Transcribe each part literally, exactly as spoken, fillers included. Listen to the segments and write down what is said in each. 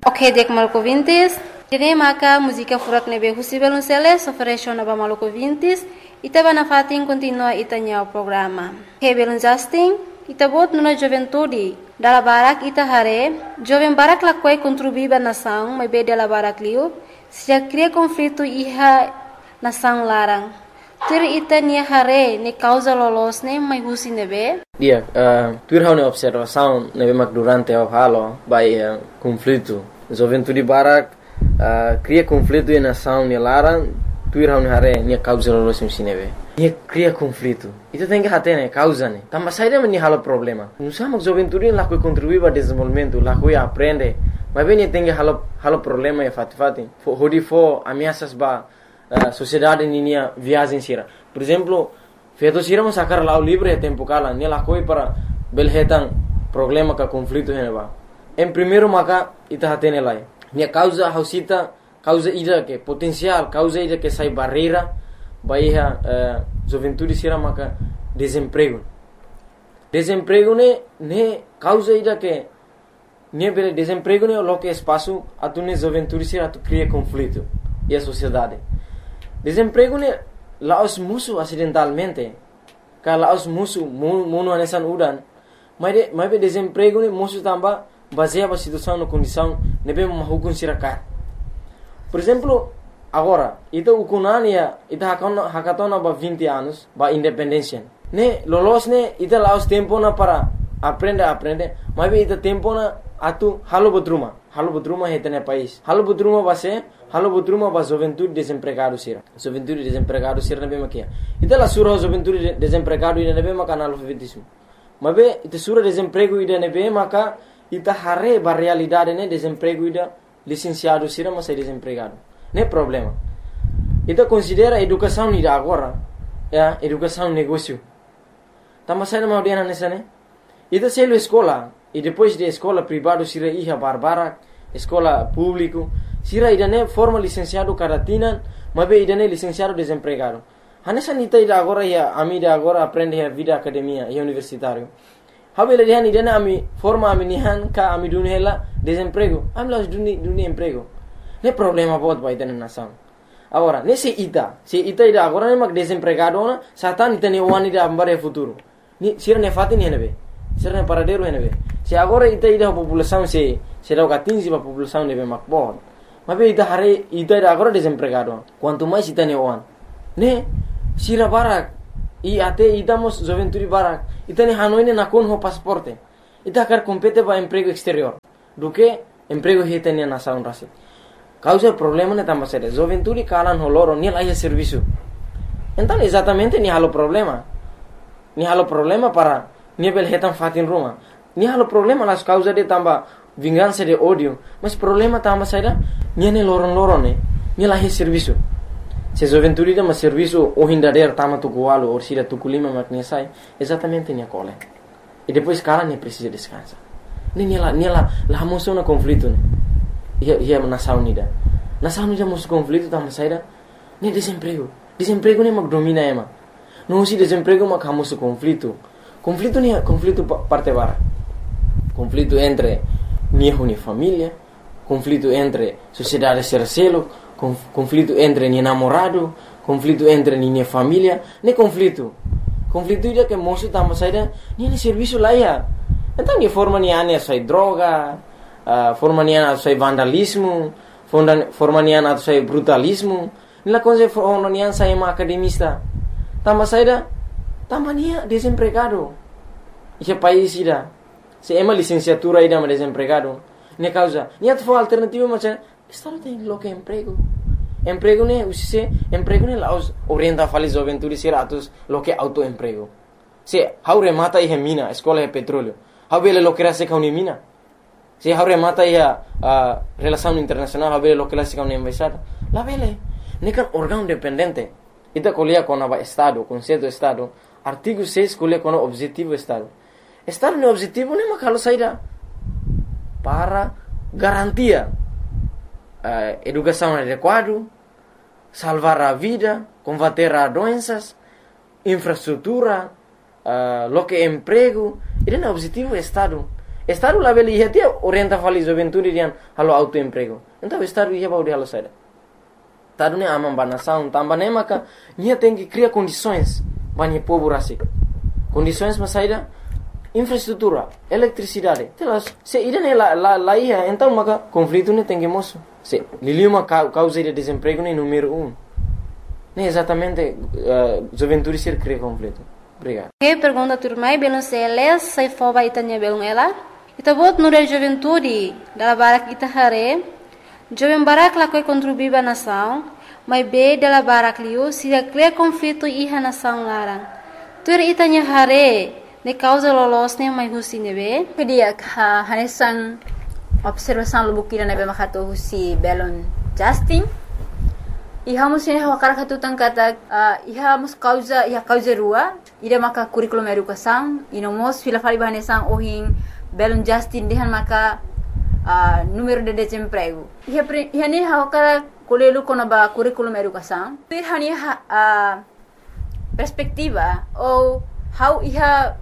Ok, dek maluco vintis. Kini maka música furak nebe husibel unseles ofereció naba maluco vintis. Ita bana fatin continua itanya o programa. Hebelun Justin, ita bot nuna juventude. Dala barak ita hare, joven barak lakwai contribuiba nação, mas be dala barak liu, se já cria conflito iha nação larang. Tur ita nia hare ne causa lolos ne mai husi nebe. Dia, uh, tur hau ne observação nebe mak durante o halo by uh, conflito. Juventude barak uh, cria conflito e nação ne larang. Tuir hau ne hare nia causa lolos msi nebe. Nia cria conflito. Itu tem que hate ne causa ne. Tamba saída mani halo problema. Nusa mak juventude la coi contribuir para desenvolvimento, la coi aprende. Mas bem tem que halo halo problema e fati fati. Hodi fo ameaças ba uh, sociedade ninia viagem sira. Por exemplo, feito sira mas sacar lá o livre tempo kala, nia la coi para belhetan problema ka conflito ne ba. Em primeiro maka ita hate ne lai. Nia causa hausita causa ida que potencial, causa ida que sai barreira, baia uh, juventude sira maka desemprego. Desemprego ne ne causa ida que ne bele desemprego ne lo que espaço a tu ne juventude sira tu cria conflito e a sociedade. Desemprego ne la os musu acidentalmente, ka la os musu muno anesan udan, mas de mas be desemprego ne musu tamba baseia a situação no condição ne be mahukun sira ka. Por exemplo, agora, ita ukunania, ita hakatona, hakatona ba vinte anos, ba independência. Ne, lolos ne, ita laos tempo na para aprender, aprender, mas ita tempo na atu halo botruma, halo botruma heta ne país. Halo botruma ba se, halo botruma ba juventude desempregado sira. Juventude desempregado sira ne be makia. Ita la sura juventude desempregado ida ne be maka analfabetismo. Mas be ita sura desemprego ida ne be maka ita hare ba realidade ne desemprego ida licenciado sira mas é desempregado. Não é problema. Então considera educação ida agora, é educação negócio. Tama sai na audiana nessa né? Então se ele escola e depois de escola privado sira iha barbara, escola público, sira ida né forma licenciado caratina, mas be ida né licenciado desempregado. Hanessa nita ida agora ia amida agora aprende a vida academia e universitário. Habela dia ni dana ami forma ami nihan ka ami dunia la desemprego. Ami las dunia dunia emprego. Ne problema bot ba ida nação. Agora, nesse ita, se ita ida agora ne mak desempregado na, satan ita ne wani da ambare futuro. Ni sira ne fati ni henebe. Sira ne paradero henebe. Se agora ita ida a população se se dá quinze ba população nebe mak bot. Mas be ita hare ita ida agora desempregado. Quanto mais ita ne wan. Ne sira barak e até idamos juventude barak ita ne hanoine na con ho pasaporte ita kar compete ba emprego exterior do que emprego heta ne nação rase causa problema ne tamba sere juventude kalan ho loro ni lai serviço então exatamente ni halo problema ni halo problema para ni bel hetan fatin roma ni halo problema las causa de tamba vingança de ódio mas problema tamba sere ni ne loron loron ne ni lai serviço. Se juventude dá um serviço ou ainda der tama tucualo ou se da tuculima maknya sai exatamente nia cole e depois cara nem precisa descansar nem ela nem ela lá mostrou um conflito né ia ia nação unida nação unida mostrou conflito tama saída nem desemprego desemprego nem mak domina ema não se desemprego mak mostrou conflito conflito nem conflito parte bara conflito entre minha uni família conflito entre sociedade sercelo conflito entre ni namorado, conflito entre ni família, nem conflito. Conflito ida que moço tamo saída, ni ni serviço lá ia. Então ni forma ni ane sai droga, uh, forma ni ane sai vandalismo, forma ni ane sai brutalismo. Ni la coisa forma ni ane sai ma academista. Tamo saída, tamo ni desempregado. Esse país ida, se é uma licenciatura ida ma desempregado. Ni causa, ni atfo alternativa macam Estado tem lo que emprego. Emprego ne usise emprego ne laos orienta fali juventude sira atus lo que autoemprego. Se haure mata e mina escola de petróleo. Haure lo que rase kauni mina. Se haure mata e a relação internacional haure lo que rase kauni embaixada. La vele ne kan órgão dependente. Ita colia com a estado, conceito estado. Artigo seis colia com objetivo estado. Estado ne objetivo ne makalo saída para garantia Uh, educação adequada, salvar a vida, combater as doenças, infraestrutura, uh, lo que é emprego. Ele é o objetivo do Estado. Estado lá beli ia dia orienta fali juventude dian halo autoemprego. Então estado ia baudi halo saída. Tado ne amam banação, tambah ne maka nia tem que criar condições banyak povo rasik. Condições mas saída infraestrutura, eletricidade. Telas, se irene la la la ia, então maka conflito ne tem que moço. Se liliuma causa de desemprego ne número um. Ne exatamente uh, juventude ser cria conflito. Obrigado. Que pergunta turmai belum seles sai foba itanya belum ela. Ita bot nure juventude dala barak ita hare. Jovem barak la koi contribuiba nação, mas be dala barak liu se cria conflito iha nação larang. Tur itanya hare ne causa lolos ne mai husi nebe. Kedia ha hanesan observação lubukira nebe makato husi belon Justin. Iha musin hawa karakatu tangkata uh, iha mus causa iha causa rua ida maka curriculum educação inomos fila fali bahanesan ohin belon Justin dehan maka uh, número de desemprego. Iha iha ne hawa kara kolelu kona ba curriculum educação. Iha ni uh, perspectiva ou how iha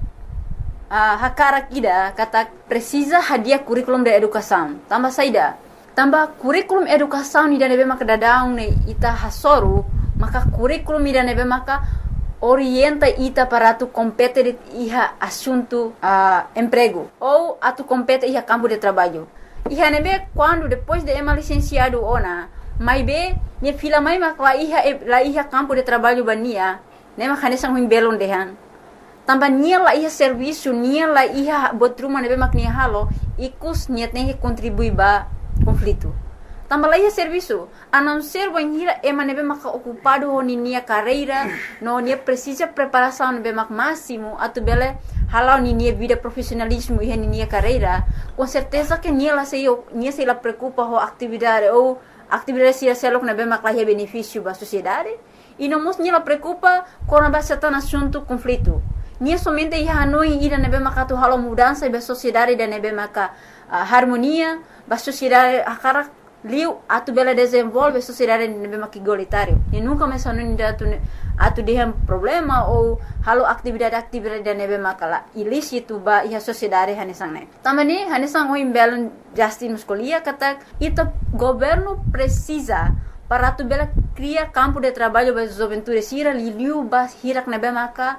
uh, hakara kida kata precisa hadia curriculum de educação. Tambah saida tambah kurikulum educação ida nebe maka dadaung ne ita hasoru maka kurikulum ida nebe maka orienta ita para tu compete de iha assunto uh, emprego ou atu compete iha campo de trabalho. Iha nebe quando depois de ema licenciado ona mai be ne fila mai maka la iha la iha campo de trabalho bania ne maka nesang huim belon dehan tambah nia la iha serviço nia la iha botruma nebe mak nia halo ikus niat ne contribui ba conflito. Tambah lagi serviço, a não ser banhira ema nebe maka ocupado ho nia carreira, no nia precisa preparação nebe mak máximo, atu bele halau nia vida profissionalismo e nia carreira, com certeza que nia la sei nia sei la preocupa ho atividade ou atividade se selok nebe mak la benefício ba sociedade, e não mos nia la preocupa com a certain assunto conflito. Nia somente ia hanoi ida nebe maka tu halau mudança ba sociedade da nebe maka uh, harmonia ba sociedade akara liu atu bela desenvolve sociedade nebe mak igualitário e nunca mencionou ainda atu atu dehem problema ou halo atividade-atividade da nebe makala ilícito ba ia sociedade hanesang ne tamani hanesang o imbelon Justin muscolia kata ita governo precisa para atu bela cria campo de trabalho ba juventude sira liu ba hirak nebe maka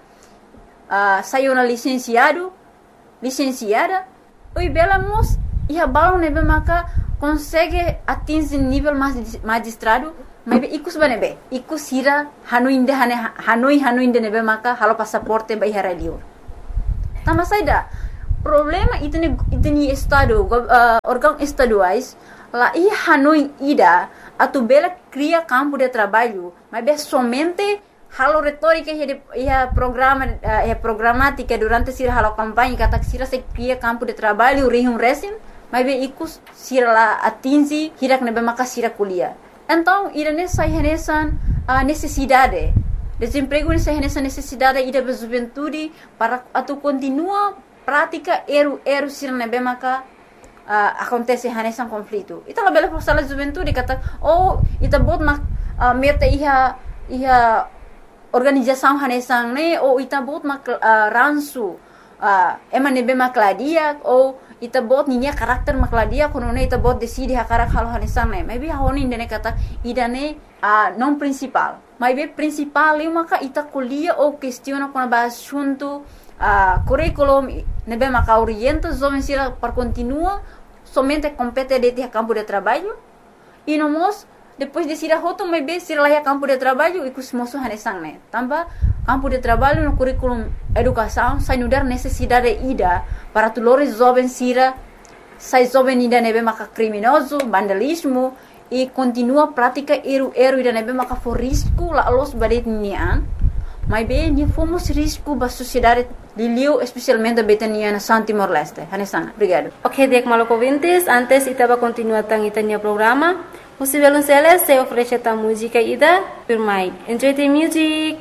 uh, saiu na licenciado licenciada oi bela mos ia balão nebe maka consegue atingir nível magistrado mas ikus ba nebe ikus hira hanoi inde hane hanoi hanoi inde nebe maka halo passaporte ba hira liur tama saida problema itene itene estado uh, órgão estaduais lá i hanoi ida atu bela cria campo de trabalho mas be somente halo retórica e a programa e programática durante sira halo campanha kata sira se cria campo de trabalho rihum resim mas be ikus sira la atingi hirak nebe maka sira kuliah. Então irane sai renesan a necessidade desemprego nessa renessa necessidade ida be juventude para atu continua prática eru eru sira nebe maka uh, acontece renesan conflito. Ita la bela prosala juventude kata oh ita bot mak uh, meta iha iha organização hanesang ne ou ita bot mak uh, ransu uh, ema nebe makladia ou ita bot ninya karakter makladia kono ne ita bot decide hakarak halo hanesang ne maybe honi ndene kata idane uh, non principal maybe principal eu maka ita kuliah ou questiona kono ba assunto uh, curriculum nebe maka orienta jovem sira para continua somente compete de campo de trabalho e nomos depois de sira hoto maybe sira lá campo de trabalho e kusmoso hanesang ne tambah campo de trabalho no curriculum educação sai nudar necessidade ida para tulores jovens sira sai jovem ida nebe maka criminoso vandalismo e continua prática eru eru ida nebe maka for risco la los badet nian mas bem ni fomos risco ba sociedade liliu especialmente betania na San Timor Leste hanesang obrigado. Ok, dek maloko vintes antes itaba continua tang itania programa. Os violoncelos se oferecem a música ida por mai. Enjoy the music.